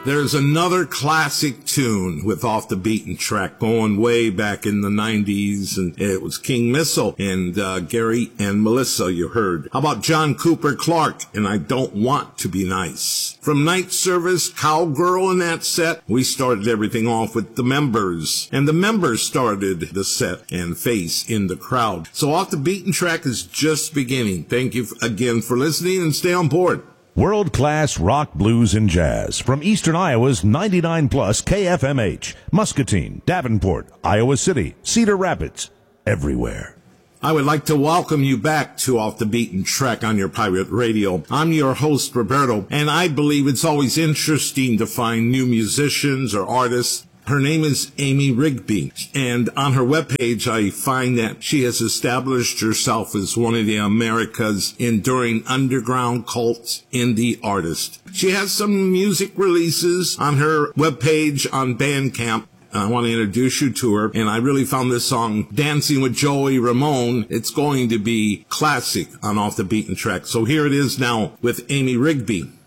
There's another classic tune with Off the Beaten Track going way back in the 90s, and it was King Missile and Gary and Melissa you heard. How about John Cooper Clarke and I Don't Want to Be Nice? From Night Service, Cowgirl in that set, we started everything off with The Members, and The Members started the set and Face in the Crowd. So Off the Beaten Track is just beginning. Thank you again for listening and stay on board. World-class rock, blues, and jazz from Eastern Iowa's 99 plus KFMH, Muscatine, Davenport, Iowa City, Cedar Rapids, everywhere. I would like to welcome you back to Off the Beaten Track on your pirate radio. I'm your host, Roberto, and I believe it's always interesting to find new musicians or artists. Her name is Amy Rigby, and on her webpage, I find that she has established herself as one of the America's enduring underground cult indie artists. She has some music releases on her webpage on Bandcamp. I want to introduce you to her, and I really found this song, Dancing with Joey Ramone. It's going to be classic on Off the Beaten Track. So here it is now with Amy Rigby.